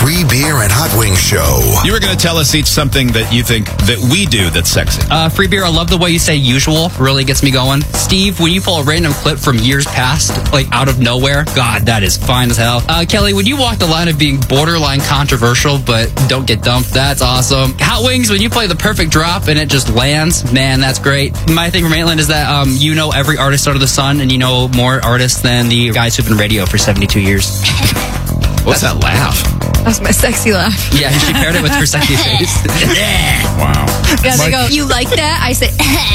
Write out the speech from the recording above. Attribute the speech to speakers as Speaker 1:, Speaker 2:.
Speaker 1: Free Beer and Hot Wings Show.
Speaker 2: You were going to tell us each something that you think that we do that's sexy.
Speaker 3: Free Beer, I love the way you say usual. Really gets me going. Steve, when you pull a random clip from years past, like out of nowhere, God, that is fine as hell. Kelly, when you walk the line of being borderline controversial but don't get dumped, that's awesome. Hot Wings, when you play the perfect drop and it just lands, man, that's great. My thing from Maitland is that you know every artist under the sun, and you know more artists than the guys who've been radio for 72 years.
Speaker 2: What's that laugh?
Speaker 4: That's my sexy laugh.
Speaker 3: Yeah, she paired it with her sexy face.
Speaker 2: Wow.
Speaker 4: Yeah, they go, you like that? I say,